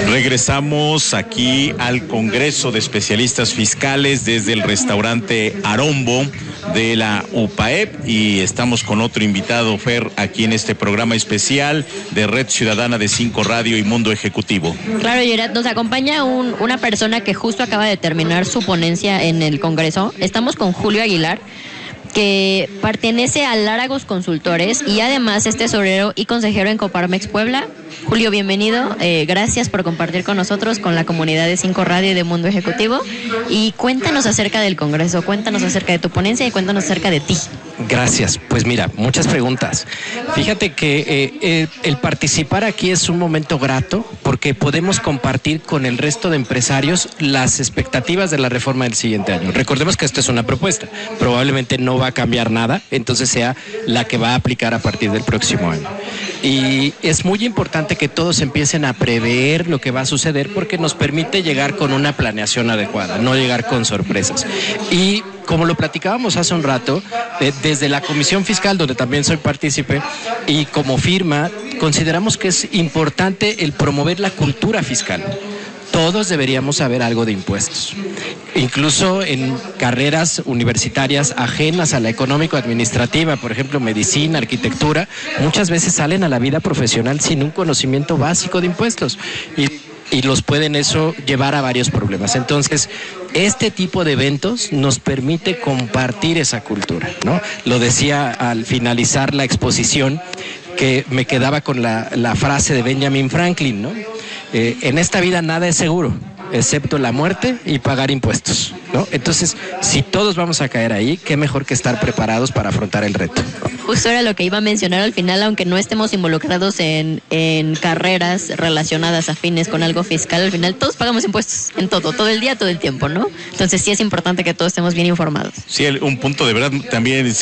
Regresamos aquí al Congreso de Especialistas Fiscales desde el restaurante Arombo de la UPAEP y estamos con otro invitado, Fer, aquí en este programa especial de Red Ciudadana de 5 Radio y Mundo Ejecutivo. Claro, Gerard, nos acompaña una persona que justo acaba de terminar su ponencia en el Congreso. Estamos con Julio Aguilar, que pertenece a Láragos Consultores y además es tesorero y consejero en Coparmex Puebla. Julio, bienvenido. Gracias por compartir con nosotros, con la comunidad de 5 Radio y de Mundo Ejecutivo. Y cuéntanos acerca del Congreso, cuéntanos acerca de tu ponencia y cuéntanos acerca de ti. Gracias. Pues mira, muchas preguntas. Fíjate que el participar aquí es un momento grato porque podemos compartir con el resto de empresarios las expectativas de la reforma del siguiente año. Recordemos que esto es una propuesta, probablemente no va a cambiar nada, entonces sea la que va a aplicar a partir del próximo año. Y es muy importante que todos empiecen a prever lo que va a suceder porque nos permite llegar con una planeación adecuada, no llegar con sorpresas. Y como lo platicábamos hace un rato, desde la Comisión Fiscal, donde también soy partícipe, y como firma, consideramos que es importante el promover la cultura fiscal. Todos deberíamos saber algo de impuestos. Incluso en carreras universitarias ajenas a la económico-administrativa, por ejemplo, medicina, arquitectura, muchas veces salen a la vida profesional sin un conocimiento básico de impuestos y los pueden eso llevar a varios problemas. Entonces, este tipo de eventos nos permite compartir esa cultura, ¿no? Lo decía al finalizar la exposición, que me quedaba con la frase de Benjamin Franklin, ¿no? En esta vida nada es seguro, excepto la muerte y pagar impuestos, ¿no? Entonces, si todos vamos a caer ahí, qué mejor que estar preparados para afrontar el reto. Justo era lo que iba a mencionar al final, aunque no estemos involucrados en carreras relacionadas afines con algo fiscal, al final todos pagamos impuestos en todo el día, todo el tiempo, ¿no? Entonces sí es importante que todos estemos bien informados. Sí, un punto de verdad también